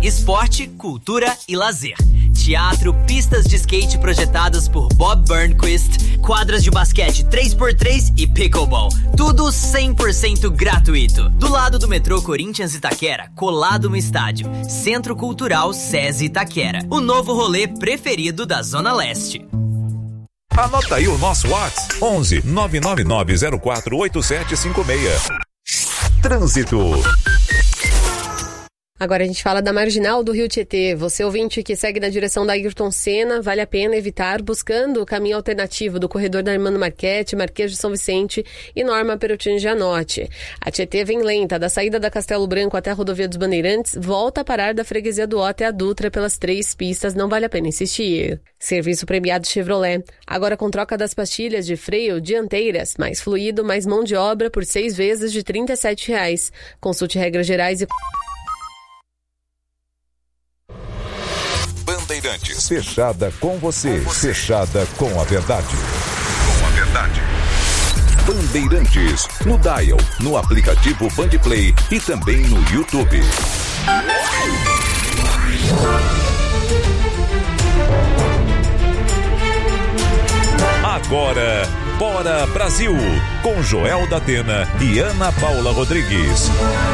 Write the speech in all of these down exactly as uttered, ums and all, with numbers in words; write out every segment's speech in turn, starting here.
esporte, cultura e lazer. Teatro, pistas de skate projetadas por Bob Burnquist, quadras de basquete três por três e pickleball. Tudo cem por cento gratuito. Do lado do metrô Corinthians Itaquera, colado no estádio. Centro Cultural SESI Itaquera. O novo rolê preferido da Zona Leste. Anota aí o nosso WhatsApp: onze nove nove nove zero quatro oito sete cinco seis. Trânsito. Agora a gente fala da Marginal do Rio Tietê. Você, ouvinte que segue na direção da Ayrton Senna, vale a pena evitar buscando o caminho alternativo do corredor da Armando Marchetti, Marquês de São Vicente e Norma Perutini Gianotti. A Tietê vem lenta, da saída da Castelo Branco até a Rodovia dos Bandeirantes, volta a parar da Freguesia do Ó até a Dutra pelas três pistas, não vale a pena insistir. Serviço premiado Chevrolet, agora com troca das pastilhas de freio dianteiras, mais fluido, mais mão de obra por seis vezes de trinta e sete reais. Consulte regras gerais e... Bandeirantes, fechada com você, com você, fechada com a verdade. Com a verdade. Bandeirantes, no Dial, no aplicativo Bandplay e também no YouTube. Agora, Bora Brasil, com Joel da Atena e Ana Paula Rodrigues.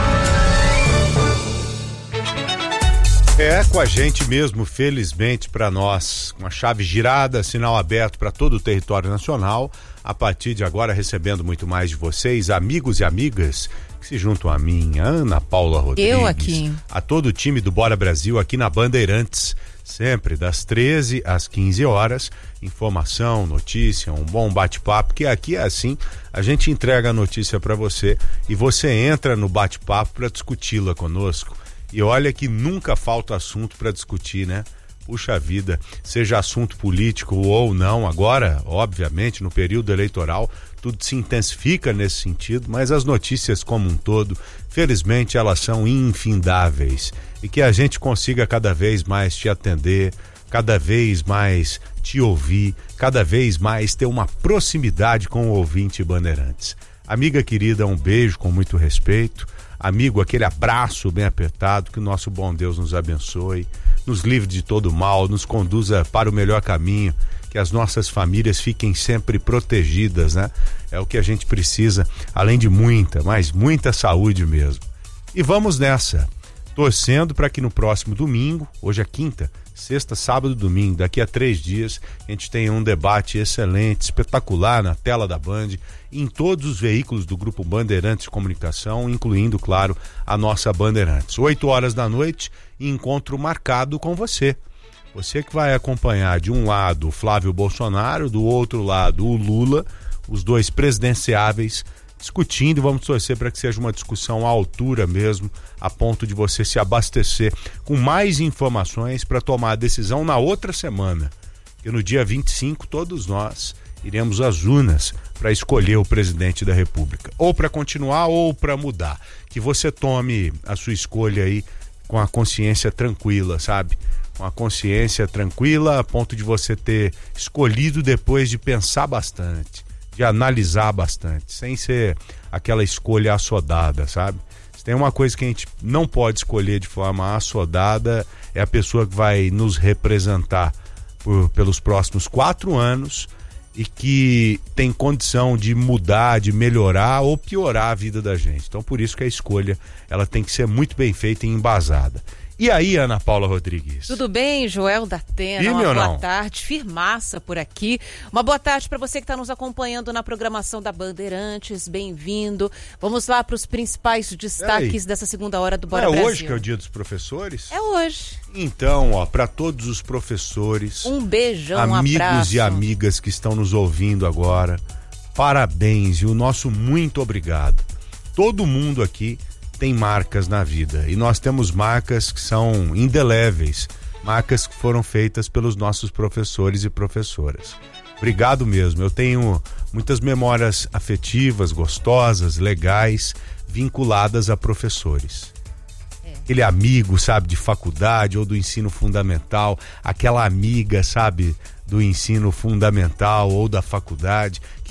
É com a gente mesmo, felizmente para nós, com a chave girada, sinal aberto para todo o território nacional, a partir de agora recebendo muito mais de vocês, amigos e amigas que se juntam a mim, a Ana Paula Rodrigues, eu aqui, a todo o time do Bora Brasil aqui na Bandeirantes, sempre das treze às quinze horas, informação, notícia, um bom bate-papo, que aqui é assim, a gente entrega a notícia para você e você entra no bate-papo para discuti-la conosco. E olha que nunca falta assunto para discutir, né? Puxa vida, seja assunto político ou não, agora, obviamente, no período eleitoral, tudo se intensifica nesse sentido, mas as notícias como um todo, felizmente, elas são infindáveis. E que a gente consiga cada vez mais te atender, cada vez mais te ouvir, cada vez mais ter uma proximidade com o ouvinte Bandeirantes. Amiga querida, um beijo com muito respeito. Amigo, aquele abraço bem apertado, que o nosso bom Deus nos abençoe, nos livre de todo mal, nos conduza para o melhor caminho, que as nossas famílias fiquem sempre protegidas, né? É o que a gente precisa, além de muita, mas muita saúde mesmo. E vamos nessa, torcendo para que no próximo domingo, hoje é quinta, sexta, sábado, domingo, daqui a três dias, a gente tenha um debate excelente, espetacular na tela da Band, em todos os veículos do Grupo Bandeirantes de Comunicação, incluindo, claro, a nossa Bandeirantes. Oito horas da noite, encontro marcado com você. Você que vai acompanhar de um lado o Flávio Bolsonaro, do outro lado o Lula, os dois presidenciáveis, discutindo, vamos torcer para que seja uma discussão à altura mesmo, a ponto de você se abastecer com mais informações para tomar a decisão na outra semana, que no dia vinte e cinco todos nós iremos às urnas para escolher o presidente da República, ou para continuar ou para mudar, que você tome a sua escolha aí com a consciência tranquila, sabe? Com a consciência tranquila a ponto de você ter escolhido depois de pensar bastante, de analisar bastante, sem ser aquela escolha assodada, sabe? Se tem uma coisa que a gente não pode escolher de forma assodada, é a pessoa que vai nos representar por, pelos próximos quatro anos e que tem condição de mudar, de melhorar ou piorar a vida da gente. Então, por isso que a escolha ela tem que ser muito bem feita e embasada. E aí, Ana Paula Rodrigues? Tudo bem, Joel da Atena? E, uma meu boa não? tarde, firmaça por aqui. Uma boa tarde para você que está nos acompanhando na programação da Bandeirantes, bem-vindo. Vamos lá para os principais destaques dessa segunda hora do Bora é Brasil. É hoje que é o dia dos professores? É hoje. Então, ó, para todos os professores, um beijão, amigos um abraço. e amigas que estão nos ouvindo agora, parabéns e o nosso muito obrigado. Todo mundo aqui tem marcas na vida e nós temos marcas que são indeléveis, marcas que foram feitas pelos nossos professores e professoras. Obrigado mesmo, eu tenho muitas memórias afetivas, gostosas, legais, vinculadas a professores. É. Aquele amigo, sabe, de faculdade ou do ensino fundamental, aquela amiga, sabe, do ensino fundamental ou da faculdade,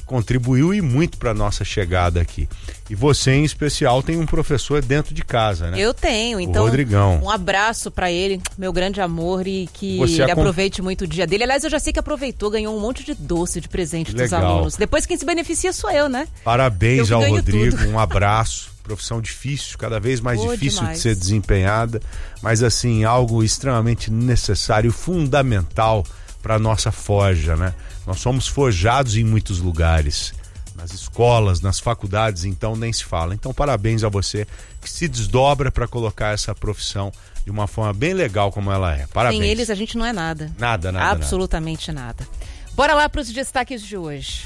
contribuiu e muito para nossa chegada aqui. E você, em especial, tem um professor dentro de casa, né? Eu tenho, então. O Rodrigão. Um abraço para ele, meu grande amor, e que Você ele acom... aproveite muito o dia dele. Aliás, eu já sei que aproveitou, ganhou um monte de doce de presente dos Legal. alunos. Depois quem se beneficia sou eu, né? Parabéns eu ao Rodrigo, tudo. um abraço. Profissão difícil, cada vez mais Pô, difícil demais. de ser desempenhada, mas assim, algo extremamente necessário, fundamental para a nossa forja, né? Nós somos forjados em muitos lugares, nas escolas, nas faculdades, então nem se fala. Então parabéns a você que se desdobra para colocar essa profissão de uma forma bem legal como ela é. Parabéns. Sem eles a gente não é nada. Nada, nada, Absolutamente nada. nada. Bora lá para os destaques de hoje.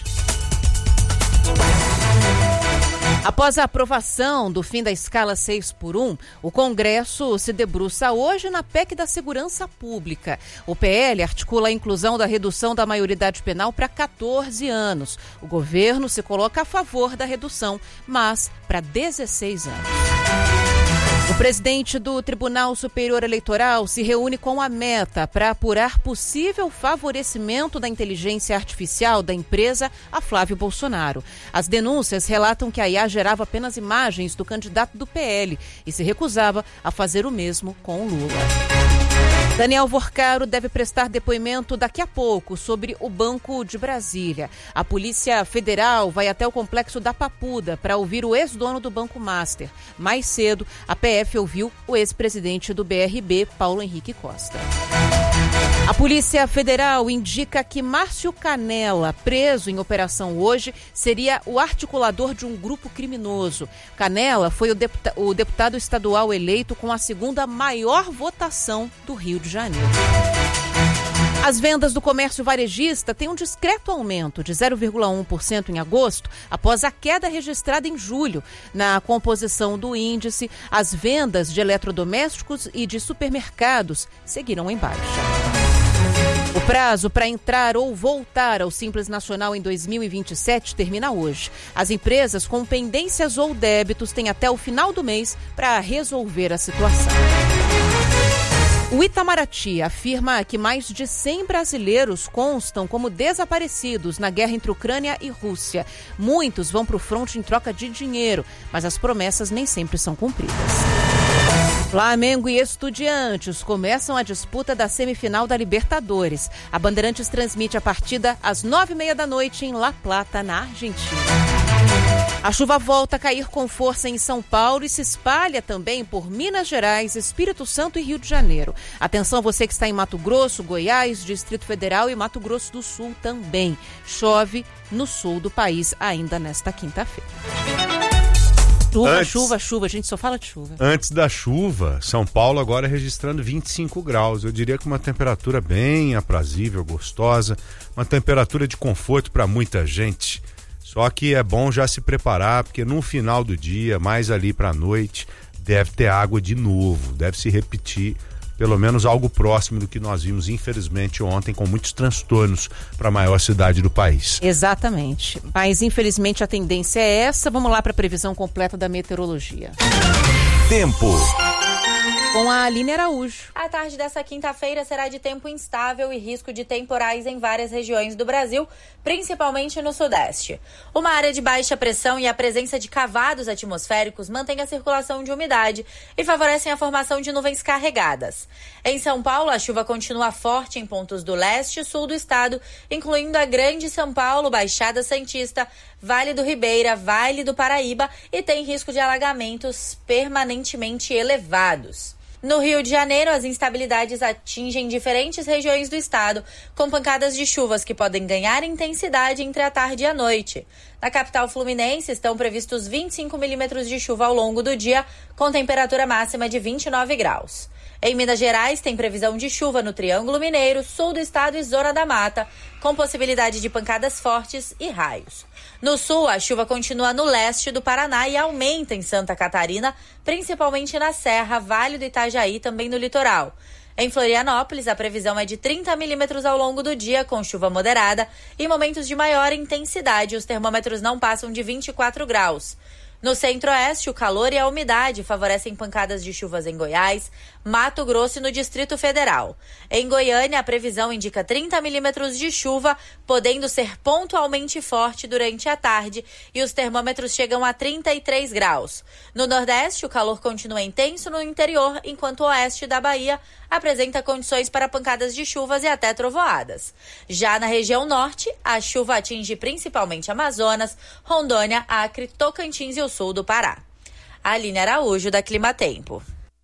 Após a aprovação do fim da escala seis por um, o Congresso se debruça hoje na P E C da Segurança Pública. O P L articula a inclusão da redução da maioridade penal para catorze anos. O governo se coloca a favor da redução, mas para dezesseis anos. O presidente do Tribunal Superior Eleitoral se reúne com a Meta para apurar possível favorecimento da inteligência artificial da empresa a Flávio Bolsonaro. As denúncias relatam que a I A gerava apenas imagens do candidato do P L e se recusava a fazer o mesmo com o Lula. Daniel Vorcaro deve prestar depoimento daqui a pouco sobre o Banco de Brasília. A Polícia Federal vai até o complexo da Papuda para ouvir o ex-dono do Banco Master. Mais cedo, a P F ouviu o ex-presidente do B R B, Paulo Henrique Costa. A Polícia Federal indica que Márcio Canela, preso em operação hoje, seria o articulador de um grupo criminoso. Canela foi o, deputa- o deputado estadual eleito com a segunda maior votação do Rio de Janeiro. As vendas do comércio varejista têm um discreto aumento de zero vírgula um por cento em agosto, após a queda registrada em julho. Na composição do índice, as vendas de eletrodomésticos e de supermercados seguiram em baixa. O prazo para entrar ou voltar ao Simples Nacional em dois mil e vinte e sete termina hoje. As empresas com pendências ou débitos têm até o final do mês para resolver a situação. O Itamaraty afirma que mais de cem brasileiros constam como desaparecidos na guerra entre Ucrânia e Rússia. Muitos vão para o fronte em troca de dinheiro, mas as promessas nem sempre são cumpridas. Flamengo e Estudiantes começam a disputa da semifinal da Libertadores. A Bandeirantes transmite a partida às nove e meia da noite em La Plata, na Argentina. A chuva volta a cair com força em São Paulo e se espalha também por Minas Gerais, Espírito Santo e Rio de Janeiro. Atenção você que está em Mato Grosso, Goiás, Distrito Federal e Mato Grosso do Sul também. Chove no sul do país ainda nesta quinta-feira. Chuva, antes, chuva, chuva, a gente só fala de chuva. Antes da chuva, São Paulo agora registrando vinte e cinco graus. Eu diria que uma temperatura bem aprazível, gostosa, uma temperatura de conforto para muita gente. Só que é bom já se preparar, porque no final do dia, mais ali para a noite, deve ter água de novo, deve se repetir pelo menos algo próximo do que nós vimos, infelizmente, ontem, com muitos transtornos para a maior cidade do país. Exatamente. Mas, infelizmente, a tendência é essa. Vamos lá para a previsão completa da meteorologia. Tempo. Com a Aline Araújo. A tarde dessa quinta-feira será de tempo instável e risco de temporais em várias regiões do Brasil, principalmente no sudeste. Uma área de baixa pressão e a presença de cavados atmosféricos mantém a circulação de umidade e favorecem a formação de nuvens carregadas. Em São Paulo, a chuva continua forte em pontos do leste e sul do estado, incluindo a Grande São Paulo, Baixada Santista, Vale do Ribeira, Vale do Paraíba, e tem risco de alagamentos permanentemente elevados. No Rio de Janeiro, as instabilidades atingem diferentes regiões do estado, com pancadas de chuvas que podem ganhar intensidade entre a tarde e a noite. Na capital fluminense, estão previstos vinte e cinco milímetros de chuva ao longo do dia, com temperatura máxima de vinte e nove graus. Em Minas Gerais, tem previsão de chuva no Triângulo Mineiro, sul do estado e Zona da Mata, com possibilidade de pancadas fortes e raios. No sul, a chuva continua no leste do Paraná e aumenta em Santa Catarina, principalmente na Serra, Vale do Itajaí e também no litoral. Em Florianópolis, a previsão é de trinta milímetros ao longo do dia, com chuva moderada e momentos de maior intensidade. Os termômetros não passam de vinte e quatro graus. No centro-oeste, o calor e a umidade favorecem pancadas de chuvas em Goiás, Mato Grosso e no Distrito Federal. Em Goiânia, a previsão indica trinta milímetros de chuva, podendo ser pontualmente forte durante a tarde, e os termômetros chegam a trinta e três graus. No Nordeste, o calor continua intenso no interior, enquanto o oeste da Bahia apresenta condições para pancadas de chuvas e até trovoadas. Já na região norte, a chuva atinge principalmente Amazonas, Rondônia, Acre, Tocantins e o sul do Pará. Aline Araújo, da Climatempo.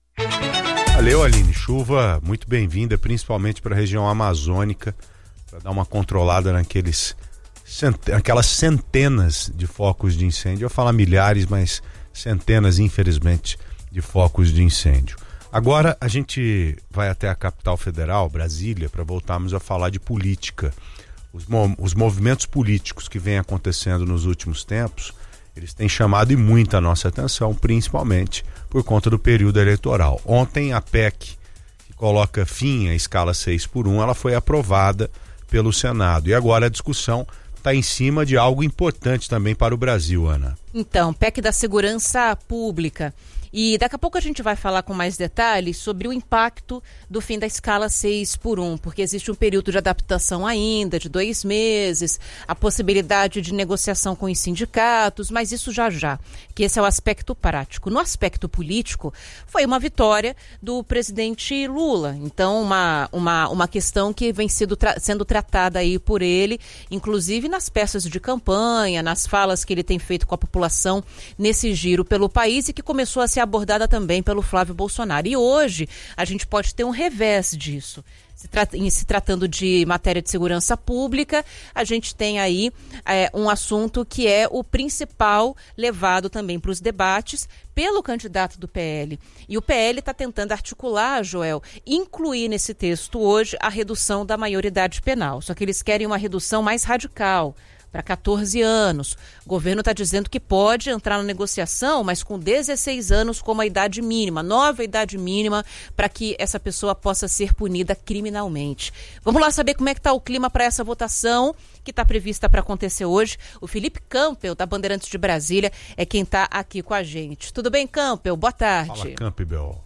Valeu, Aline. Chuva muito bem-vinda, principalmente para a região amazônica, para dar uma controlada naqueles cent... aquelas centenas de focos de incêndio. Eu falo milhares, mas centenas, infelizmente, de focos de incêndio. Agora a gente vai até a capital federal, Brasília, para voltarmos a falar de política. Os, mo... os movimentos políticos que vêm acontecendo nos últimos tempos, eles têm chamado e muito a nossa atenção, principalmente por conta do período eleitoral. Ontem a P E C, que coloca fim à escala seis por um, ela foi aprovada pelo Senado. E agora a discussão está em cima de algo importante também para o Brasil, Ana. Então, P E C da Segurança Pública. E daqui a pouco a gente vai falar com mais detalhes sobre o impacto do fim da escala seis por um, porque existe um período de adaptação ainda, de dois meses, a possibilidade de negociação com os sindicatos, mas isso já já, que esse é o aspecto prático. No aspecto político, foi uma vitória do presidente Lula. Então, uma, uma, uma questão que vem sido tra- sendo tratada aí por ele, inclusive nas peças de campanha, nas falas que ele tem feito com a população nesse giro pelo país e que começou a ser abordada também pelo Flávio Bolsonaro. E hoje a gente pode ter um revés disso. Se, tra- em se tratando de matéria de segurança pública, a gente tem aí é, um assunto que é o principal levado também para os debates pelo candidato do P L. E o P L está tentando articular, Joel, incluir nesse texto hoje a redução da maioridade penal. Só que eles querem uma redução mais radical, para catorze anos. O governo está dizendo que pode entrar na negociação, mas com dezesseis anos como a idade mínima, nova idade mínima, para que essa pessoa possa ser punida criminalmente. Vamos lá saber como é que está o clima para essa votação que está prevista para acontecer hoje. O Felipe Campbell, da Bandeirantes de Brasília, é quem está aqui com a gente. Tudo bem, Campbell? Boa tarde. Fala, Campbell.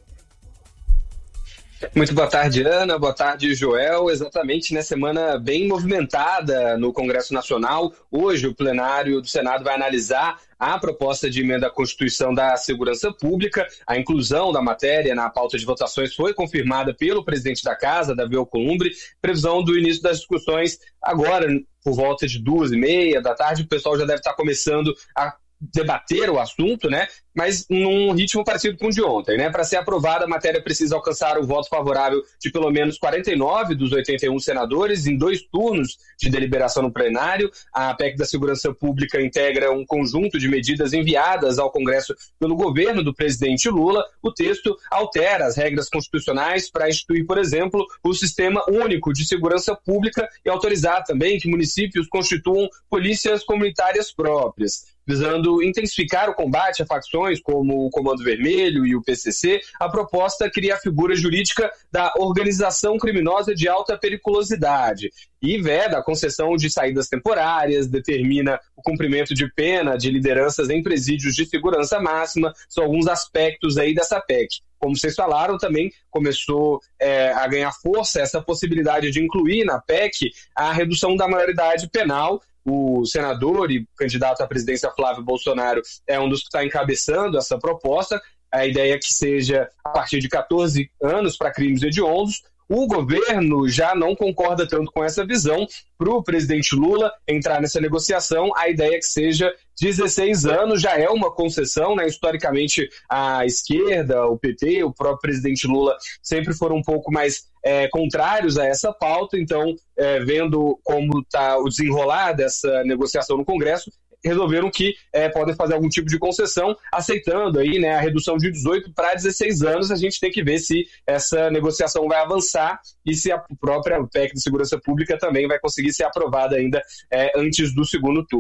Muito boa tarde, Ana. Boa tarde, Joel. Exatamente, né? Semana bem movimentada no Congresso Nacional. Hoje, o plenário do Senado vai analisar a proposta de emenda à Constituição da Segurança Pública. A inclusão da matéria na pauta de votações foi confirmada pelo presidente da Casa, Davi Alcolumbre. Previsão do início das discussões agora, por volta de duas e meia da tarde. O pessoal já deve estar começando a debater o assunto, né? Mas num ritmo parecido com o de ontem, né? Para ser aprovada, a matéria precisa alcançar o voto favorável de pelo menos quarenta e nove dos oitenta e um senadores em dois turnos de deliberação no plenário. A P E C da Segurança Pública integra um conjunto de medidas enviadas ao Congresso pelo governo do presidente Lula. O texto altera as regras constitucionais para instituir, por exemplo, o Sistema Único de Segurança Pública e autorizar também que municípios constituam polícias comunitárias próprias. Visando intensificar o combate a facções como o Comando Vermelho e o P C C, a proposta cria a figura jurídica da organização criminosa de alta periculosidade e veda a concessão de saídas temporárias, determina o cumprimento de pena de lideranças em presídios de segurança máxima. São alguns aspectos aí dessa P E C. Como vocês falaram, também começou é, a ganhar força essa possibilidade de incluir na P E C a redução da maioridade penal. O senador e candidato à presidência Flávio Bolsonaro é um dos que está encabeçando essa proposta. A ideia é que seja a partir de catorze anos para crimes hediondos. O governo já não concorda tanto com essa visão. Para o presidente Lula entrar nessa negociação, a ideia é que seja dezesseis anos, já é uma concessão, né? Historicamente, a esquerda, o P T, o próprio presidente Lula sempre foram um pouco mais é, contrários a essa pauta. Então, é, vendo como está o desenrolar dessa negociação no Congresso, resolveram que é, podem fazer algum tipo de concessão, aceitando aí, né, a redução de dezoito para dezesseis anos. A gente tem que ver se essa negociação vai avançar e se a própria P E C de Segurança Pública também vai conseguir ser aprovada ainda é, antes do segundo turno.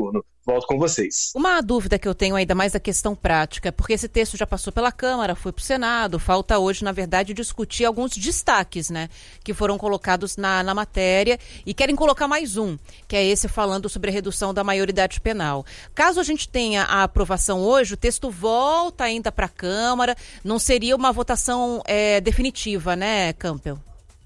volto com vocês. Uma dúvida que eu tenho ainda mais da questão prática, porque esse texto já passou pela Câmara, foi para o Senado, falta hoje, na verdade, discutir alguns destaques, né, que foram colocados na, na matéria e querem colocar mais um, que é esse falando sobre a redução da maioridade penal. Caso a gente tenha a aprovação hoje, o texto volta ainda para a Câmara, não seria uma votação é, definitiva, né, Campbell?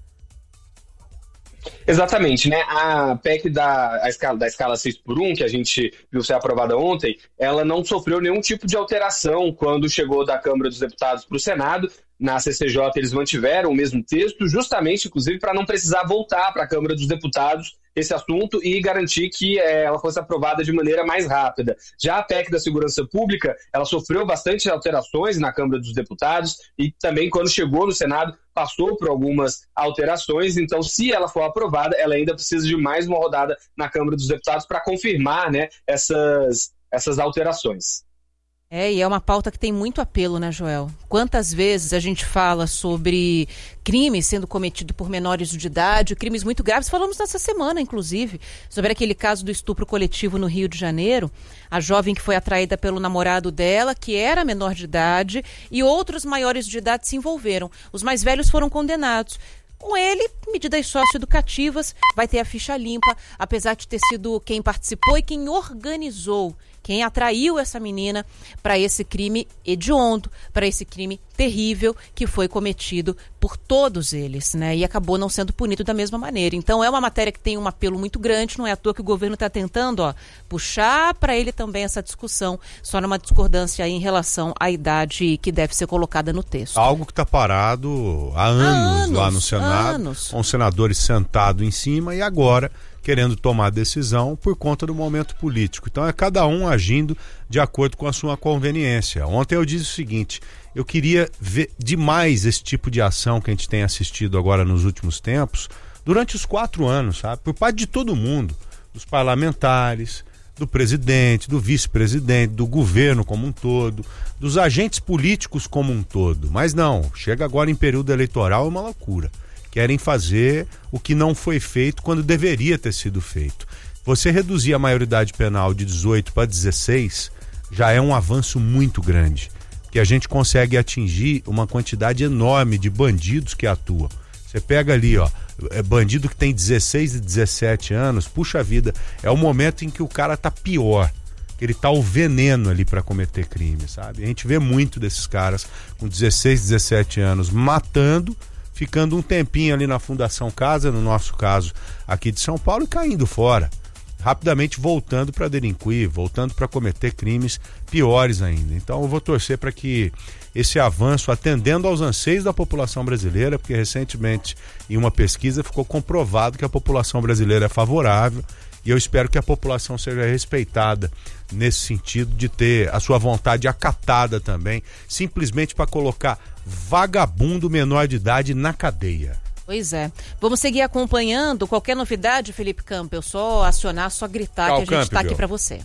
Exatamente, né? A P E C da, a escala, da escala seis por um, que a gente viu ser aprovada ontem, ela não sofreu nenhum tipo de alteração quando chegou da Câmara dos Deputados para o Senado. Na C C J eles mantiveram o mesmo texto, justamente, inclusive, para não precisar voltar para a Câmara dos Deputados esse assunto e garantir que é, ela fosse aprovada de maneira mais rápida. Já a P E C da Segurança Pública, ela sofreu bastante alterações na Câmara dos Deputados e também, quando chegou no Senado, passou por algumas alterações. Então, se ela for aprovada, ela ainda precisa de mais uma rodada na Câmara dos Deputados para confirmar, né, essas, essas alterações. É, e é uma pauta que tem muito apelo, né, Joel? Quantas vezes a gente fala sobre crimes sendo cometidos por menores de idade, crimes muito graves. Falamos nessa semana, inclusive, sobre aquele caso do estupro coletivo no Rio de Janeiro. A jovem que foi atraída pelo namorado dela, que era menor de idade, e outros maiores de idade se envolveram. Os mais velhos foram condenados. Com ele, medidas socioeducativas, vai ter a ficha limpa, apesar de ter sido quem participou e quem organizou, quem atraiu essa menina para esse crime hediondo, para esse crime terrível que foi cometido por todos eles, né? E acabou não sendo punido da mesma maneira. Então é uma matéria que tem um apelo muito grande, não é à toa que o governo está tentando, ó, puxar para ele também essa discussão, só numa discordância aí em relação à idade que deve ser colocada no texto. Algo que está parado há anos, há anos lá no Senado, anos. com os senadores sentados em cima e agora querendo tomar decisão por conta do momento político. Então é cada um agindo de acordo com a sua conveniência. Ontem eu disse o seguinte, eu queria ver demais esse tipo de ação que a gente tem assistido agora nos últimos tempos, durante os quatro anos, sabe? Por parte de todo mundo, dos parlamentares, do presidente, do vice-presidente, do governo como um todo, dos agentes políticos como um todo. Mas não, chega agora em período eleitoral, é uma loucura. Querem fazer o que não foi feito quando deveria ter sido feito. Você reduzir a maioridade penal de dezoito para dezesseis já é um avanço muito grande, que a gente consegue atingir uma quantidade enorme de bandidos que atuam. Você pega ali, ó, é bandido que tem dezesseis e dezessete anos, puxa vida, é o momento em que o cara tá pior, que ele tá o veneno ali para cometer crime, sabe? A gente vê muito desses caras com dezesseis, dezessete anos matando, ficando um tempinho ali na Fundação Casa, no nosso caso aqui de São Paulo, e caindo fora, rapidamente voltando para delinquir, voltando para cometer crimes piores ainda. Então eu vou torcer para que esse avanço, atendendo aos anseios da população brasileira, porque recentemente em uma pesquisa ficou comprovado que a população brasileira é favorável, e eu espero que a população seja respeitada nesse sentido de ter a sua vontade acatada também, simplesmente para colocar vagabundo menor de idade na cadeia. Pois é. Vamos seguir acompanhando. Qualquer novidade, Felipe Campbell, só acionar, só gritar. Tchau, que a gente está aqui para você.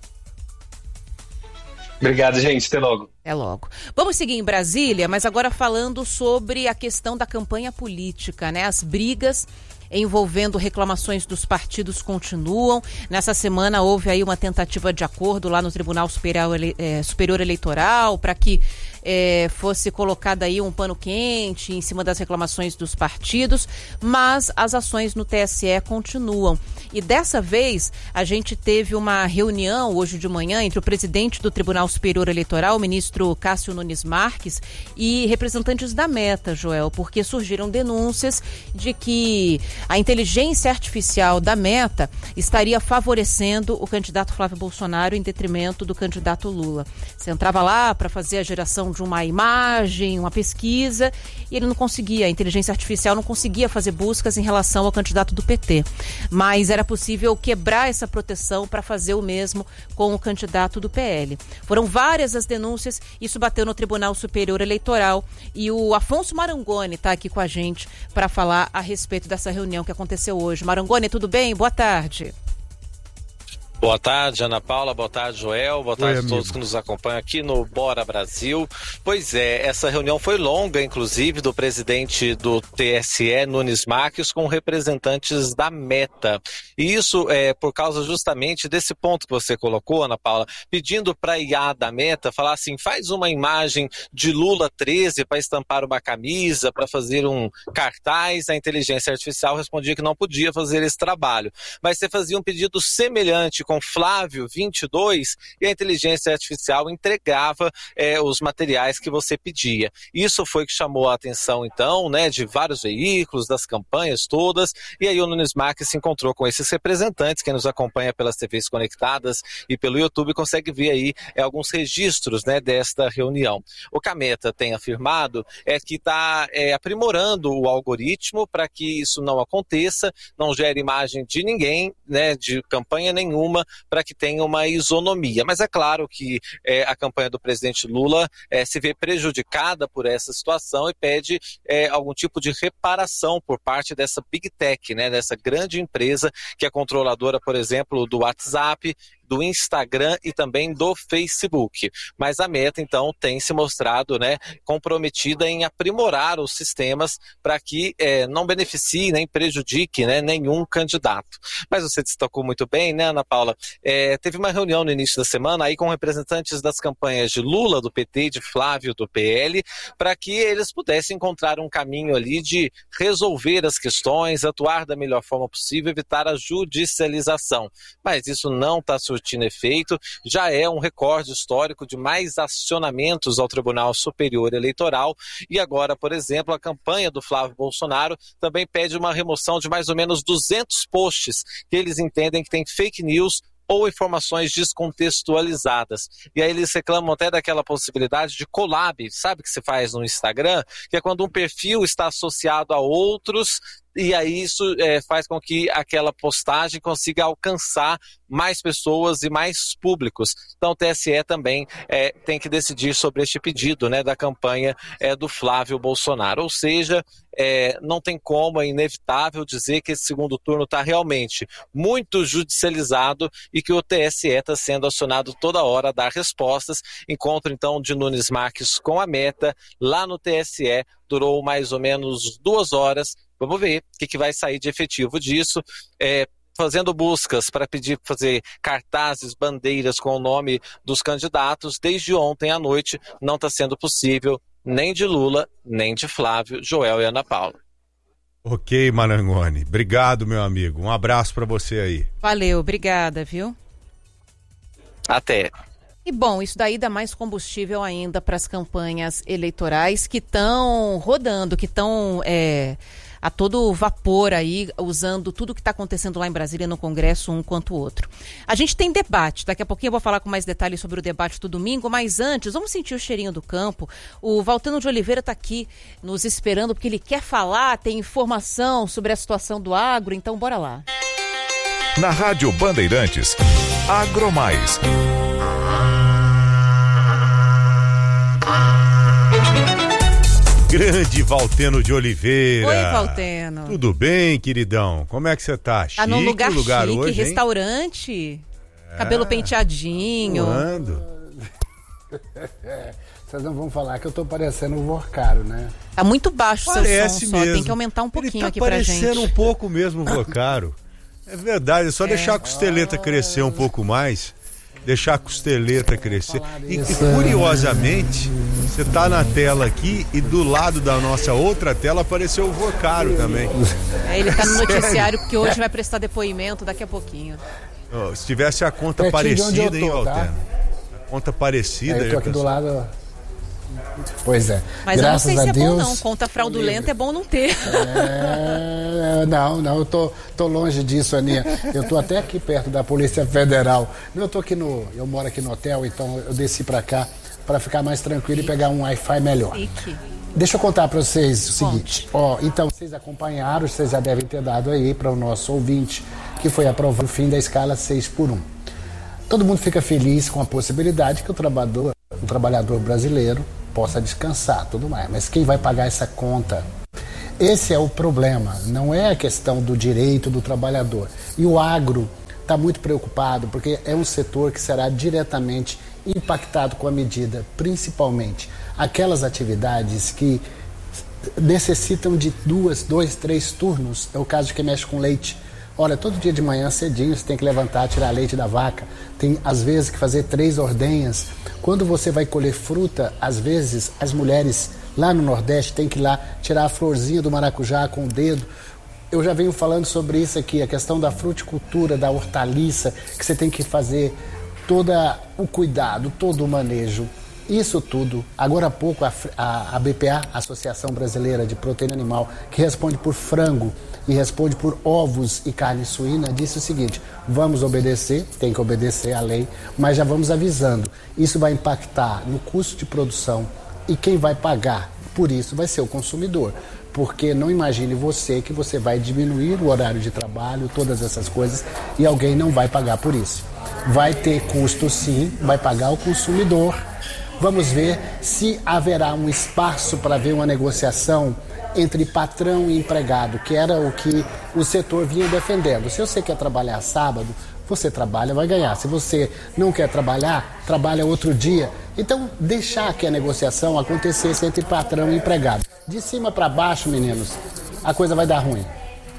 Obrigado, gente. Até logo. Até logo. Vamos seguir em Brasília, mas agora falando sobre a questão da campanha política, né? As brigas envolvendo reclamações dos partidos continuam. Nessa semana houve aí uma tentativa de acordo lá no Tribunal Superior, é, Superior Eleitoral para que é, fosse colocado aí um pano quente em cima das reclamações dos partidos, mas as ações no T S E continuam. E dessa vez a gente teve uma reunião hoje de manhã entre o presidente do Tribunal Superior Eleitoral, o ministro Cássio Nunes Marques, e representantes da Meta, Joel, porque surgiram denúncias de que a inteligência artificial da Meta estaria favorecendo o candidato Flávio Bolsonaro em detrimento do candidato Lula. Você entrava lá para fazer a geração de uma imagem, uma pesquisa, e ele não conseguia, a inteligência artificial não conseguia fazer buscas em relação ao candidato do P T. Mas era possível quebrar essa proteção para fazer o mesmo com o candidato do P L. Foram várias as denúncias, isso bateu no Tribunal Superior Eleitoral, e o Afonso Marangoni está aqui com a gente para falar a respeito dessa reunião que aconteceu hoje. Marangoni, tudo bem? Boa tarde. Boa tarde, Ana Paula, boa tarde, Joel, boa tarde Oi, a todos que nos acompanham aqui no Bora Brasil. Pois é, essa reunião foi longa, inclusive, do presidente do T S E, Nunes Marques, com representantes da Meta. E isso é por causa justamente desse ponto que você colocou, Ana Paula, pedindo para a I A da Meta falar assim, faz uma imagem de Lula treze para estampar uma camisa, para fazer um cartaz. A inteligência artificial respondia que não podia fazer esse trabalho. Mas você fazia um pedido semelhante com Flávio vinte e dois e a inteligência artificial entregava é, os materiais que você pedia. Isso foi que chamou a atenção, então, né, de vários veículos, das campanhas todas, e aí o Nunes Marques se encontrou com esses representantes. Quem nos acompanha pelas T Vs conectadas e pelo YouTube consegue ver aí é, alguns registros, né, desta reunião. O que a Meta tem afirmado é que está é, aprimorando o algoritmo para que isso não aconteça, não gere imagem de ninguém, né, de campanha nenhuma, para que tenha uma isonomia. Mas é claro que é, a campanha do presidente Lula é, se vê prejudicada por essa situação e pede é, algum tipo de reparação por parte dessa Big Tech, né, dessa grande empresa que é controladora, por exemplo, do WhatsApp, do Instagram e também do Facebook. Mas a Meta, então, tem se mostrado, né, comprometida em aprimorar os sistemas para que é, não beneficie nem prejudique, né, nenhum candidato. Mas você destacou muito bem, né, Ana Paula? É, teve uma reunião no início da semana aí com representantes das campanhas de Lula, do P T, de Flávio, do P L, para que eles pudessem encontrar um caminho ali de resolver as questões, atuar da melhor forma possível, evitar a judicialização. Mas isso não está surgindo efeito, já é um recorde histórico de mais acionamentos ao Tribunal Superior Eleitoral e agora, por exemplo, a campanha do Flávio Bolsonaro também pede uma remoção de mais ou menos duzentos posts que eles entendem que tem fake news ou informações descontextualizadas. E aí eles reclamam até daquela possibilidade de collab, sabe que se faz no Instagram? Que é quando um perfil está associado a outros e aí isso é, faz com que aquela postagem consiga alcançar mais pessoas e mais públicos. Então o T S E também é, tem que decidir sobre este pedido, né, da campanha é, do Flávio Bolsonaro. Ou seja, é, não tem como, é inevitável dizer que esse segundo turno está realmente muito judicializado e que o T S E está sendo acionado toda hora a dar respostas. Encontro então de Nunes Marques com a Meta lá no T S E durou mais ou menos duas horas. Vamos ver o que, que vai sair de efetivo disso, é, fazendo buscas para pedir fazer cartazes, bandeiras com o nome dos candidatos. Desde ontem à noite não está sendo possível nem de Lula, nem de Flávio, Joel e Ana Paula. Ok, Marangoni. Obrigado, meu amigo. Um abraço para você aí. Valeu, obrigada, viu? Até. E bom, isso daí dá mais combustível ainda para as campanhas eleitorais que estão rodando, que estão é, a todo vapor aí, usando tudo que está acontecendo lá em Brasília no Congresso, um quanto o outro. A gente tem debate, daqui a pouquinho eu vou falar com mais detalhes sobre o debate do domingo, mas antes, vamos sentir o cheirinho do campo. O Valtano de Oliveira está aqui nos esperando porque ele quer falar, tem informação sobre a situação do agro, então bora lá. Na Rádio Bandeirantes, Agromais. Grande Valteno de Oliveira. Oi, Valteno. Tudo bem, queridão? Como é que você tá? Chique tá num lugar, lugar chique, hoje, restaurante, é. Cabelo penteadinho. Quando? Vocês não vão falar que eu tô parecendo um Vorcaro, né? Tá muito baixo o seu som só, mesmo. tem que aumentar um pouquinho Ele tá aqui pra gente. parecendo um pouco mesmo o Vorcaro. É verdade, é só é. deixar a costeleta crescer um pouco mais. Deixar a costeleta crescer. E, e curiosamente, você tá na tela aqui e do lado da nossa outra tela apareceu o Vorcaro também. É, ele tá no noticiário porque hoje vai prestar depoimento daqui a pouquinho. Oh, se tivesse a conta Pertinho parecida, hein, tô, tá? Valteno? A conta parecida. É, eu tô aqui do lado. Pois é. Mas graças eu não sei se a é Deus, bom não, conta fraudulenta é bom não ter. É, não, não, eu tô, tô longe disso, Aninha. Eu tô até aqui perto da Polícia Federal. Eu tô aqui no, eu moro aqui no hotel, então eu desci pra cá pra ficar mais tranquilo e pegar um Wi-Fi melhor. Fique. Deixa eu contar pra vocês o seguinte. Ó, então vocês acompanharam, vocês já devem ter dado aí para o nosso ouvinte que foi aprovado o fim da escala seis por um. Todo mundo fica feliz com a possibilidade que o trabalhador, o trabalhador brasileiro possa descansar, tudo mais. Mas quem vai pagar essa conta? Esse é o problema. Não é a questão do direito do trabalhador. E o agro está muito preocupado, porque é um setor que será diretamente impactado com a medida, principalmente aquelas atividades que necessitam de duas, dois, três turnos. É o caso de quem mexe com leite. Olha, todo dia de manhã cedinho você tem que levantar, tirar leite da vaca, tem às vezes que fazer três ordenhas. Quando você vai colher fruta, às vezes as mulheres lá no Nordeste têm que ir lá tirar a florzinha do maracujá com o dedo. Eu já venho falando sobre isso aqui, a questão da fruticultura, da hortaliça, que você tem que fazer todo o cuidado, todo o manejo. Isso tudo, agora há pouco a, a, a B P A, Associação Brasileira de Proteína Animal, que responde por frango e responde por ovos e carne suína, disse o seguinte: vamos obedecer, tem que obedecer à lei, mas já vamos avisando, isso vai impactar no custo de produção e quem vai pagar por isso vai ser o consumidor. Porque não imagine você que você vai diminuir o horário de trabalho, todas essas coisas, e alguém não vai pagar por isso. Vai ter custo sim, vai pagar o consumidor. Vamos ver se haverá um espaço para ver uma negociação entre patrão e empregado, que era o que o setor vinha defendendo. Se você quer trabalhar sábado, você trabalha, vai ganhar. Se você não quer trabalhar, trabalha outro dia. Então, deixar que a negociação acontecesse entre patrão e empregado. De cima para baixo, meninos, a coisa vai dar ruim.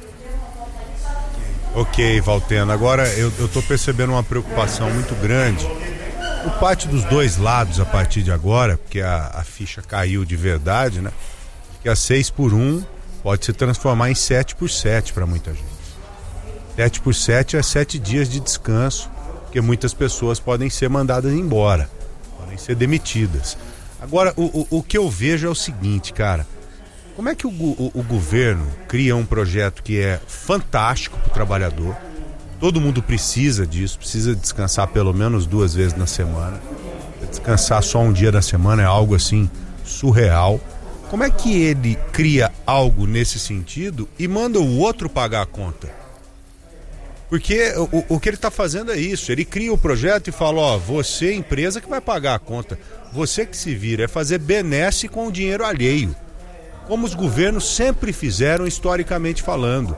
Ok, Valtena. Agora eu estou percebendo uma preocupação muito grande por parte dos dois lados a partir de agora, porque a, a ficha caiu de verdade, né? Que a seis por um pode se transformar em sete por sete para muita gente. sete por sete é sete dias de descanso, porque muitas pessoas podem ser mandadas embora, podem ser demitidas. Agora, o, o, o que eu vejo é o seguinte, cara. Como é que o, o, o governo cria um projeto que é fantástico para o trabalhador? Todo mundo precisa disso, precisa descansar pelo menos duas vezes na semana. Descansar só um dia da semana é algo assim surreal. Como é que ele cria algo nesse sentido e manda o outro pagar a conta? Porque o, o que ele está fazendo é isso, ele cria o projeto e fala, ó, você empresa que vai pagar a conta, você que se vira, é fazer benesse com o dinheiro alheio, como os governos sempre fizeram historicamente falando.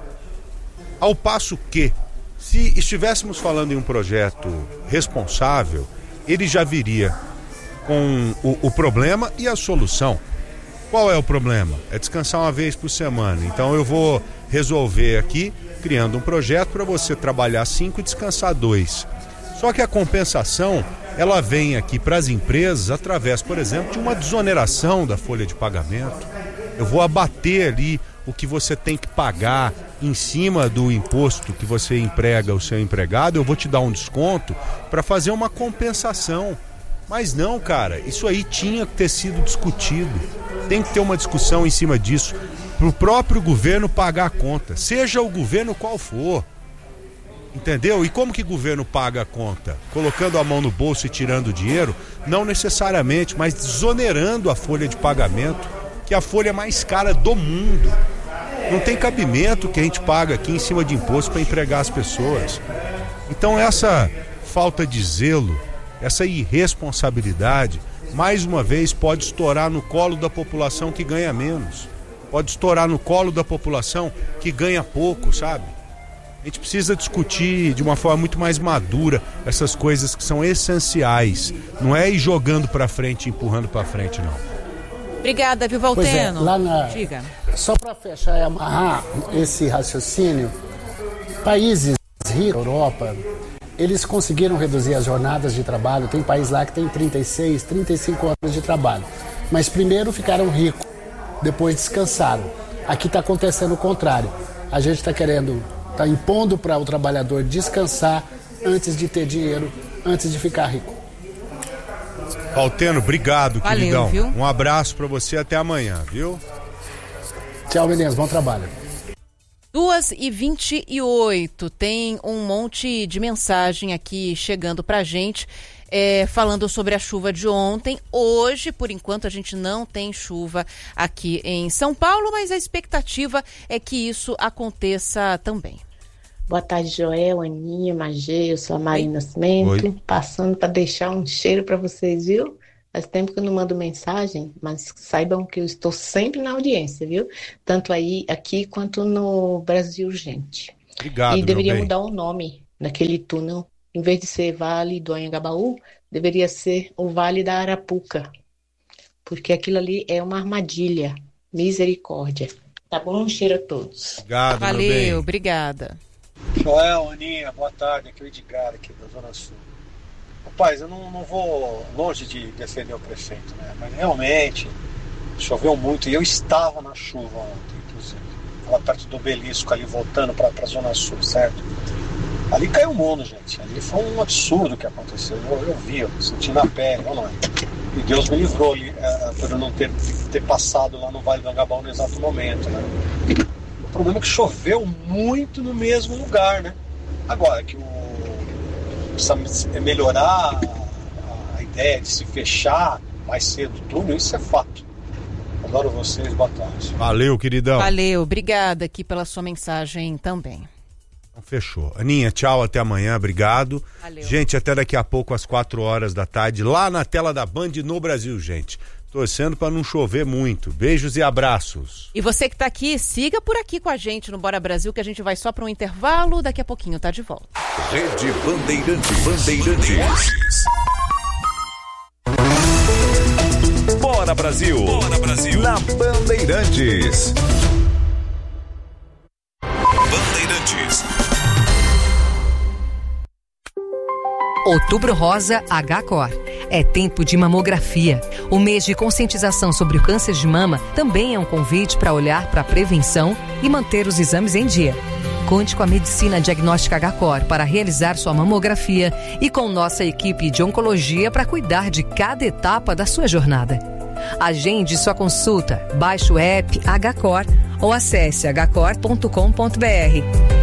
Ao passo que, se estivéssemos falando em um projeto responsável, ele já viria com o, o problema e a solução. Qual é o problema? É descansar uma vez por semana. Então eu vou resolver aqui, criando um projeto para você trabalhar cinco e descansar dois. Só que a compensação, ela vem aqui para as empresas através, por exemplo, de uma desoneração da folha de pagamento. Eu vou abater ali o que você tem que pagar em cima do imposto que você emprega o seu empregado, eu vou te dar um desconto para fazer uma compensação. Mas não, cara, isso aí tinha que ter sido discutido. Tem que ter uma discussão em cima disso, para o próprio governo pagar a conta, seja o governo qual for. Entendeu? E como que o governo paga a conta? Colocando a mão no bolso e tirando o dinheiro? Não necessariamente, mas desonerando a folha de pagamento, que é a folha mais cara do mundo. Não tem cabimento que a gente paga aqui em cima de imposto para empregar as pessoas. Então essa falta de zelo, essa irresponsabilidade, mais uma vez pode estourar no colo da população que ganha menos. Pode estourar no colo da população que ganha pouco, sabe? A gente precisa discutir de uma forma muito mais madura essas coisas que são essenciais. Não é ir jogando para frente e empurrando para frente, não. Obrigada, viu, Valteno? Pois é, lá na... Diga. Só para fechar e amarrar esse raciocínio, países ricos, Europa, eles conseguiram reduzir as jornadas de trabalho. Tem país lá que tem trinta e seis, trinta e cinco horas de trabalho. Mas primeiro ficaram ricos, depois descansaram. Aqui está acontecendo o contrário. A gente está querendo, está impondo para o trabalhador descansar antes de ter dinheiro, antes de ficar rico. Valteno, obrigado, Valeu, queridão. Viu? Um abraço para você, até amanhã, viu? Tchau, meninos, bom trabalho. duas e vinte e oito, tem um monte de mensagem aqui chegando pra gente, é, falando sobre a chuva de ontem. Hoje, por enquanto, a gente não tem chuva aqui em São Paulo, mas a expectativa é que isso aconteça também. Boa tarde, Joel, Aninha, Magê, eu sou a Marina Nascimento, Oi. passando para deixar um cheiro para vocês, viu? Faz tempo que eu não mando mensagem, mas saibam que eu estou sempre na audiência, viu? Tanto aí, aqui, quanto no Brasil Urgente. Obrigado, E deveria meu bem. mudar o nome naquele túnel. Em vez de ser Vale do Anhangabaú, deveria ser o Vale da Arapuca, porque aquilo ali é uma armadilha. Misericórdia. Tá bom? Um cheiro a todos. Obrigado, Valeu, obrigada. Joel, Aninha, boa tarde. Aqui é o Edgar, aqui da Zona Sul. Rapaz, eu não, não vou longe de defender o prefeito, né? Mas realmente choveu muito e eu estava na chuva ontem, inclusive. Lá perto do Obelisco, ali voltando para a Zona Sul, certo? Ali caiu o mundo, gente. Ali foi um absurdo o que aconteceu. Eu, eu vi, eu senti na pele, não é? E Deus me livrou ali, é, por eu não ter, ter passado lá no Vale do Anhangabaú no exato momento, né? O problema é que choveu muito no mesmo lugar, né? Agora, que o, precisa melhorar a, a ideia de se fechar mais cedo o túnel, isso é fato. Adoro vocês, boa tarde. Valeu, queridão. Valeu, obrigada aqui pela sua mensagem também. Fechou. Aninha, tchau, até amanhã, obrigado. Valeu. Gente, até daqui a pouco, às quatro horas da tarde, lá na tela da Band no Brasil, gente. Torcendo para não chover muito. Beijos e abraços. E você que tá aqui, siga por aqui com a gente no Bora Brasil, que a gente vai só para um intervalo, daqui a pouquinho tá de volta. Rede Bandeirantes. Bandeirantes. Bora Brasil. Bora Brasil. Na Bandeirantes. Bandeirantes. Outubro Rosa H-Cor. É tempo de mamografia. O mês de conscientização sobre o câncer de mama também é um convite para olhar para a prevenção e manter os exames em dia. Conte com a Medicina Diagnóstica H-Cor para realizar sua mamografia e com nossa equipe de oncologia para cuidar de cada etapa da sua jornada. Agende sua consulta, baixe o app H-Cor ou acesse h cor ponto com ponto b r.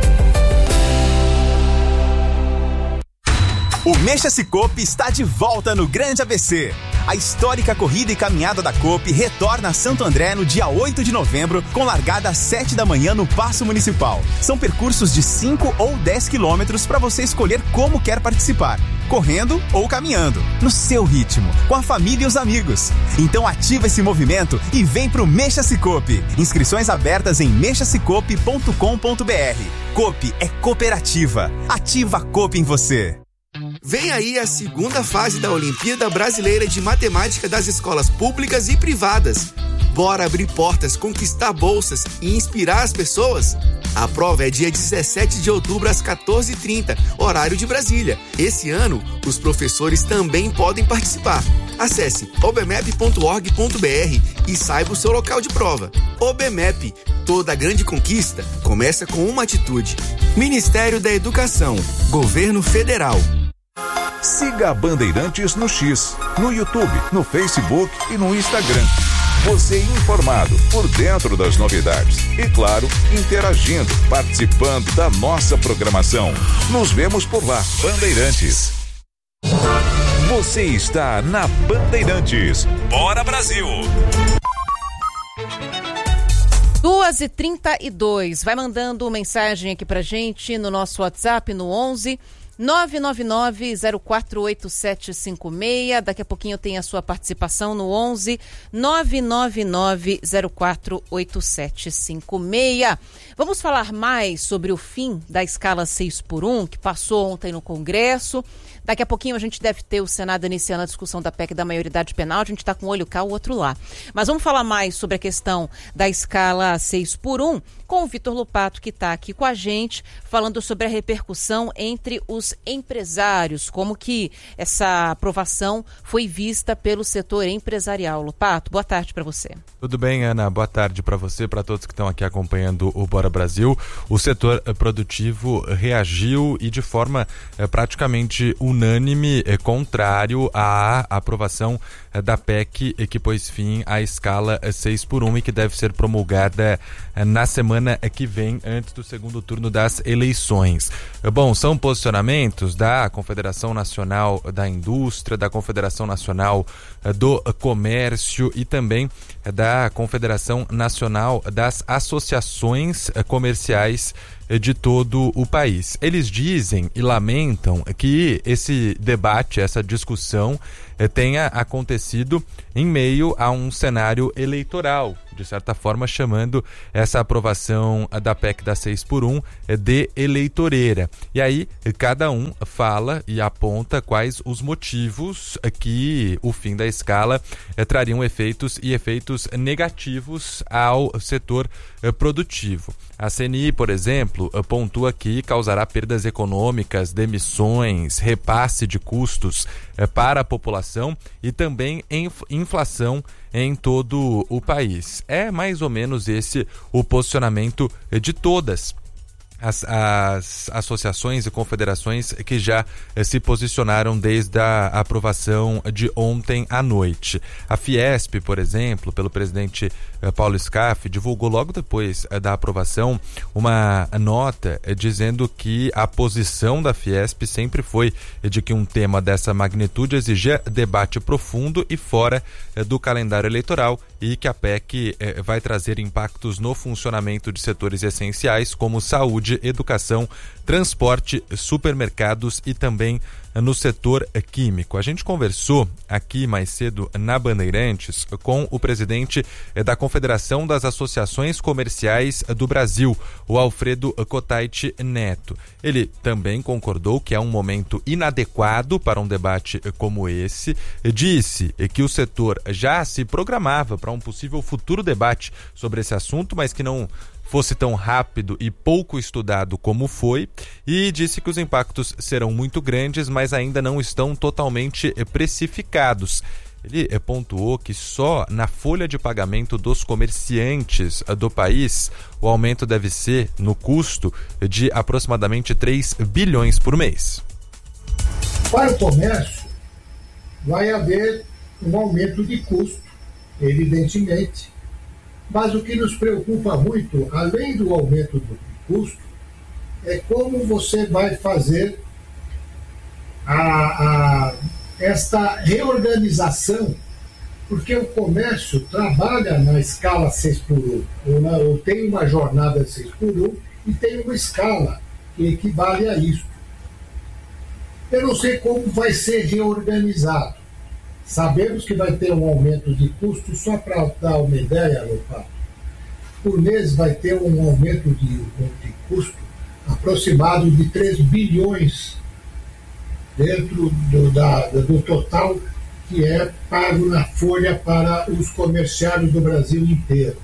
O Mexa Cicobi está de volta no Grande A B C. A histórica corrida e caminhada da Coop retorna a Santo André no dia oito de novembro, com largada às sete da manhã no Paço Municipal. São percursos de cinco ou dez quilômetros para você escolher como quer participar, correndo ou caminhando, no seu ritmo, com a família e os amigos. Então ativa esse movimento e vem pro Mexa Cicobi. Inscrições abertas em mexa cicobi ponto com ponto b r. Coop é cooperativa. Ativa a Coop em você. Vem aí a segunda fase da Olimpíada Brasileira de Matemática das escolas públicas e privadas. Bora abrir portas, conquistar bolsas e inspirar as pessoas? A prova é dia dezessete de outubro às quatorze e trinta, horário de Brasília. Esse ano, os professores também podem participar. Acesse obmep ponto org ponto b r e saiba o seu local de prova. OBMEP, toda grande conquista começa com uma atitude. Ministério da Educação, Governo Federal. Siga a Bandeirantes no X, no YouTube, no Facebook e no Instagram. Você informado, por dentro das novidades e, claro, interagindo, participando da nossa programação. Nos vemos por lá. Bandeirantes. Você está na Bandeirantes. Bora Brasil! duas e trinta e dois. Vai mandando mensagem aqui pra gente no nosso WhatsApp no onze nove nove nove zero quatro oito sete cinco seis. Daqui a pouquinho tem a sua participação no onze nove nove nove zero quatro oito sete cinco seis. Vamos falar mais sobre o fim da escala seis por um, que passou ontem no Congresso. Daqui a pouquinho a gente deve ter o Senado iniciando a discussão da P E C da maioridade penal. A gente está com um olho cá, o outro lá. Mas vamos falar mais sobre a questão da escala seis por um com o Vitor Lupato, que está aqui com a gente, falando sobre a repercussão entre os empresários, como que essa aprovação foi vista pelo setor empresarial. Lupato, boa tarde para você. Tudo bem, Ana? Boa tarde para você, para todos que estão aqui acompanhando o Bora Brasil. O setor produtivo reagiu e de forma é, praticamente unânime, é, contrário à aprovação é, da P E C que pôs fim à escala seis por um e que deve ser promulgada é, na semana que vem, antes do segundo turno das eleições. Bom, são posicionamentos da Confederação Nacional da Indústria, da Confederação Nacional do Comércio e também da Confederação Nacional das Associações Comerciais de todo o país. Eles dizem e lamentam que esse debate, essa discussão tenha acontecido em meio a um cenário eleitoral de certa forma chamando essa aprovação da P E C da seis por um de eleitoreira. E aí cada um fala e aponta quais os motivos que o fim da escala eh, trariam efeitos e efeitos negativos ao setor eh, produtivo. A C N I, por exemplo, eh, pontua que causará perdas econômicas, demissões, repasse de custos eh, para a população e também inf- inflação em todo o país. É mais ou menos esse o posicionamento de todas As, as associações e confederações que já eh, se posicionaram desde a aprovação de ontem à noite. A Fiesp, por exemplo, pelo presidente eh, Paulo Scaff, divulgou logo depois eh, da aprovação uma nota eh, dizendo que a posição da Fiesp sempre foi eh, de que um tema dessa magnitude exigia debate profundo e fora eh, do calendário eleitoral e que a P E C eh, vai trazer impactos no funcionamento de setores essenciais como saúde, educação, transporte, supermercados e também no setor químico. A gente conversou aqui mais cedo na Bandeirantes com o presidente da Confederação das Associações Comerciais do Brasil, o Alfredo Cotait Neto. Ele também concordou que é um momento inadequado para um debate como esse. Disse que o setor já se programava para um possível futuro debate sobre esse assunto, mas que não fosse tão rápido e pouco estudado como foi, e disse que os impactos serão muito grandes, mas ainda não estão totalmente precificados. Ele pontuou que só na folha de pagamento dos comerciantes do país o aumento deve ser no custo de aproximadamente três bilhões por mês. Para o comércio, vai haver um aumento de custo, evidentemente. Mas o que nos preocupa muito, além do aumento do custo, é como você vai fazer a, a, esta reorganização, porque o comércio trabalha na escala seis por um, ou, na, ou tem uma jornada seis por um e tem uma escala que equivale a isso. Eu não sei como vai ser reorganizado. Sabemos que vai ter um aumento de custo, só para dar uma ideia, Lopato. Por mês vai ter um aumento de, de custo aproximado de três bilhões dentro do, da, do total que é pago na folha para os comerciários do Brasil inteiro.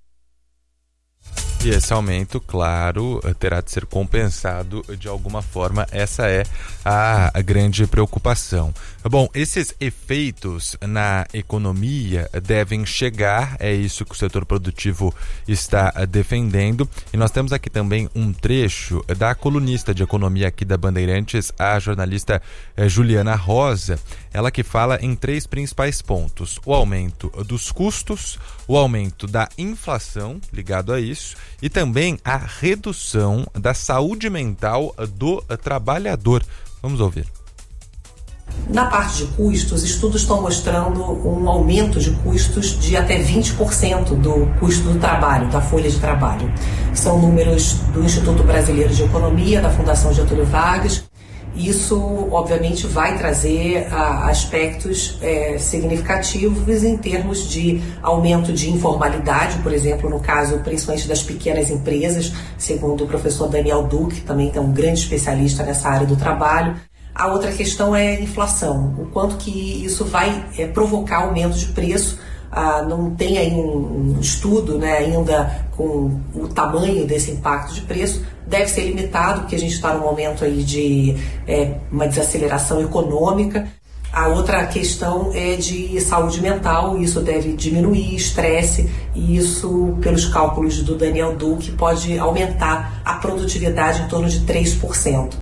E esse aumento, claro, terá de ser compensado de alguma forma. Essa é a, a grande preocupação. Bom, esses efeitos na economia devem chegar, é isso que o setor produtivo está defendendo. E nós temos aqui também um trecho da colunista de economia aqui da Bandeirantes, a jornalista eh, Juliana Rosa, ela que fala em três principais pontos: o aumento dos custos, o aumento da inflação ligado a isso e também a redução da saúde mental do trabalhador. Vamos ouvir. Na parte de custos, estudos estão mostrando um aumento de custos de até vinte por cento do custo do trabalho, da folha de trabalho. São números do Instituto Brasileiro de Economia, da Fundação Getúlio Vargas. Isso, obviamente, vai trazer a, aspectos é, significativos em termos de aumento de informalidade, por exemplo, no caso, principalmente das pequenas empresas, segundo o professor Daniel Duque, que também é um grande especialista nessa área do trabalho. A outra questão é a inflação, o quanto que isso vai é, provocar aumento de preço. Ah, não tem aí um, um estudo, né, ainda com o tamanho desse impacto de preço. Deve ser limitado, porque a gente está num momento aí de é, uma desaceleração econômica. A outra questão é de saúde mental, isso deve diminuir estresse, e isso, pelos cálculos do Daniel Duque, pode aumentar a produtividade em torno de três por cento.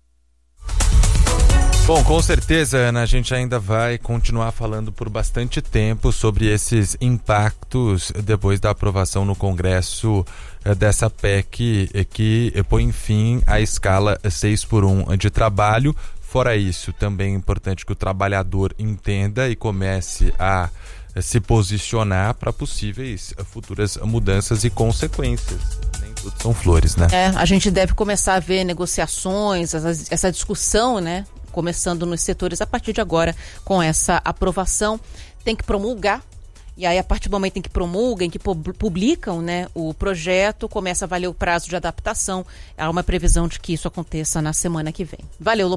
Bom, com certeza, Ana, a gente ainda vai continuar falando por bastante tempo sobre esses impactos depois da aprovação no Congresso dessa P E C que põe fim à escala seis por um de trabalho. Fora isso, também é importante que o trabalhador entenda e comece a se posicionar para possíveis futuras mudanças e consequências. Nem tudo são flores, né? É, a gente deve começar a ver negociações, essa, essa discussão, né? Começando nos setores a partir de agora com essa aprovação. Tem que promulgar E aí, a partir do momento em que promulgam, em que publicam, né, o projeto, começa a valer o prazo de adaptação. Há uma previsão de que isso aconteça na semana que vem. Valeu, Lopes.